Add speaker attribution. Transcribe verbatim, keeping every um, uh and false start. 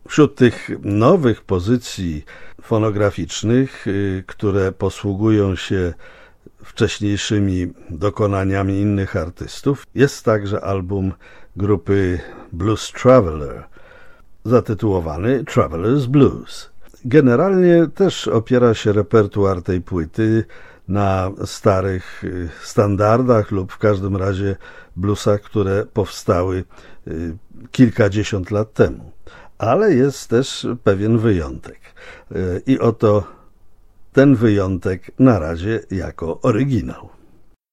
Speaker 1: Wśród tych nowych pozycji fonograficznych, które posługują się wcześniejszymi dokonaniami innych artystów, jest także album grupy Blues Traveler, zatytułowany Traveler's Blues. Generalnie też opiera się repertuar tej płyty na starych standardach lub w każdym razie bluesach, które powstały kilkadziesiąt lat temu. Ale jest też pewien wyjątek. I oto ten wyjątek na razie jako oryginał.